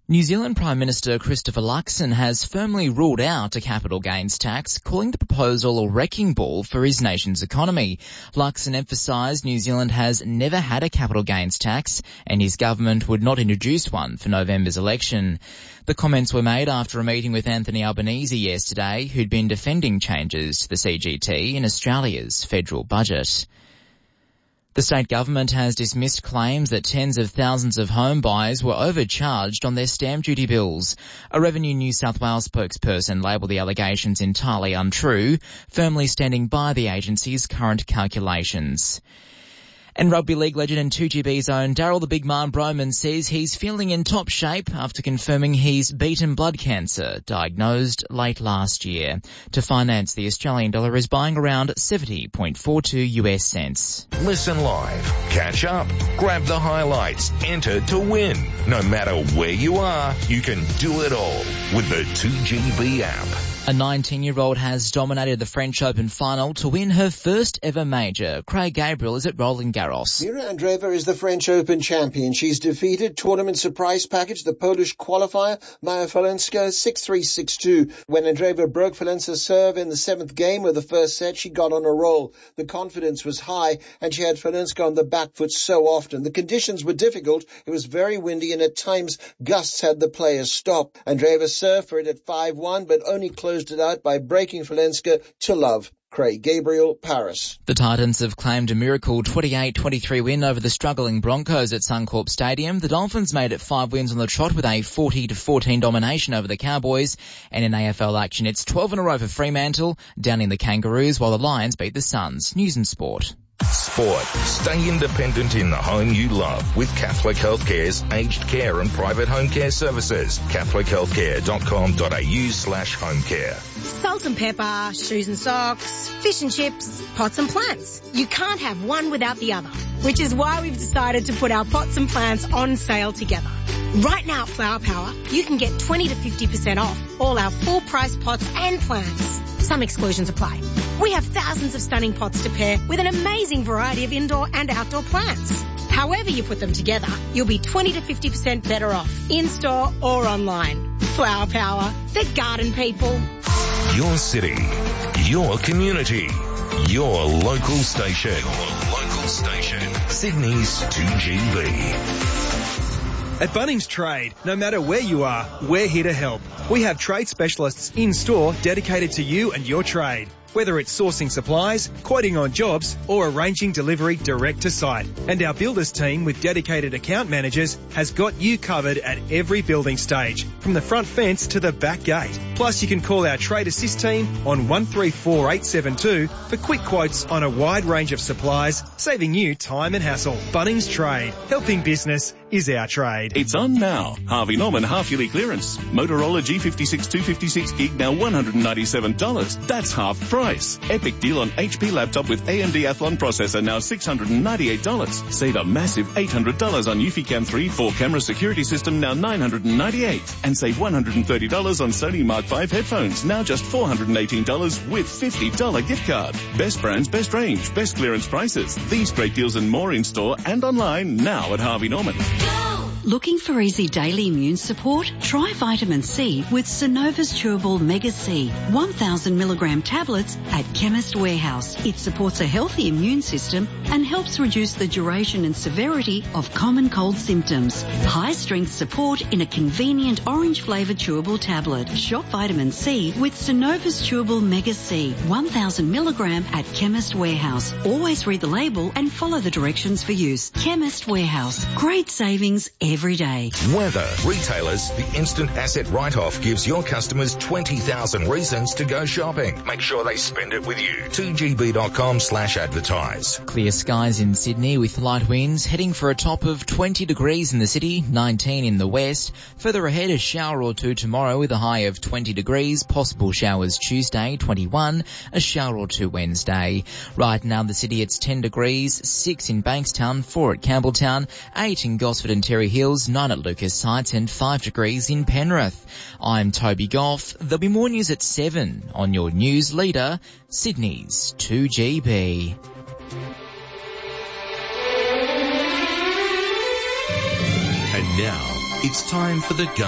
New Zealand Prime Minister Christopher Luxon has firmly ruled out a capital gains tax, calling the proposal a wrecking ball for his nation's economy. Luxon emphasised New Zealand has never had a capital gains tax and his government would not introduce one for November's election. The comments were made after a meeting with Anthony Albanese yesterday, who'd been defending changes to the CGT in Australia's federal budget. The state government has dismissed claims that tens of thousands of home buyers were overcharged on their stamp duty bills. A Revenue New South Wales spokesperson labelled the allegations entirely untrue, firmly standing by the agency's current calculations. And rugby league legend and 2GB's own Daryl the Big Man Broman says he's feeling in top shape after confirming he's beaten blood cancer, diagnosed late last year. To finance, the Australian dollar is buying around 70.42 US cents. Listen live, catch up, grab the highlights, enter to win. No matter where you are, you can do it all with the 2GB app. A 19-year-old has dominated the French Open final to win her first ever major. Craig Gabriel is at Roland Garros. Mira Andreeva is the French Open champion. She's defeated tournament surprise package the Polish qualifier Maja Falenska 6-3, 6-2. When Andreeva broke Falenska's serve in the seventh game of the first set, she got on a roll. The confidence was high and she had Falenska on the back foot so often. The conditions were difficult. It was very windy and at times gusts had the players stop. Andreeva served for it at 5-1 but only closed it out by breaking Falenska to love. Craig Gabriel, Paris. The Titans have claimed a miracle 28-23 win over the struggling Broncos at Suncorp Stadium. The Dolphins made it 5 wins on the trot with a 40-14 domination over the Cowboys. And in AFL action, it's 12 in a row for Fremantle, downing the Kangaroos, while the Lions beat the Suns. News and sport. Sport. Stay independent in the home you love with Catholic Healthcare's aged care and private home care services. CatholicHealthcare.com.au/home care. Salt and pepper, shoes and socks, fish and chips, pots and plants. You can't have one without the other, which is why we've decided to put our pots and plants on sale together. Right now at Flower Power, you can get 20 to 50% off all our full price pots and plants. Some exclusions apply. We have thousands of stunning pots to pair with an amazing variety of indoor and outdoor plants. However you put them together, you'll be 20 to 50% better off, in-store or online. Flower Power, the garden people. Your city, your community, your local station. Your local station. Sydney's 2GB. At Bunnings Trade, no matter where you are, we're here to help. We have trade specialists in-store dedicated to you and your trade. Whether it's sourcing supplies, quoting on jobs, or arranging delivery direct to site. And our builders team with dedicated account managers has got you covered at every building stage, from the front fence to the back gate. Plus you can call our Trade Assist team on 134872 for quick quotes on a wide range of supplies, saving you time and hassle. Bunnings Trade. Helping business is our trade. It's on now. Harvey Norman half-yearly clearance. Motorola G56 256 gig now $197. That's half price. Epic deal on HP laptop with AMD Athlon processor now $698. Save a massive $800 on Eufy-Cam 3 4-camera security system now $998. And save $130 on Sony Mark 5 headphones now just $418 with $50 gift card. Best brands, best range, best clearance prices. These great deals and more in store and online now at Harvey Norman. Looking for easy daily immune support? Try vitamin C with Synova's Chewable Mega C, 1,000 milligram tablets at Chemist Warehouse. It supports a healthy immune system and helps reduce the duration and severity of common cold symptoms. High strength support in a convenient orange flavoured chewable tablet. Shop vitamin C with Synova's Chewable Mega C, 1,000 milligram at Chemist Warehouse. Always read the label and follow the directions for use. Chemist Warehouse. Great savings every day. Weather. Retailers, the instant asset write-off gives your customers 20,000 reasons to go shopping. Make sure they spend it with you. 2gb.com/advertise. Clear skies in Sydney with light winds, heading for a top of 20 degrees in the city, 19 in the west. Further ahead, a shower or two tomorrow with a high of 20 degrees, possible showers Tuesday, 21, a shower or two Wednesday. Right now in the city it's 10 degrees, 6 in Bankstown, 4 at Campbelltown, 8 in Gosford and Terry Hills, 9 at Lucas Heights and 5 degrees in Penrith. I'm Toby Goff. There'll be more news at 7 on your news leader, Sydney's 2GB. And now it's time for the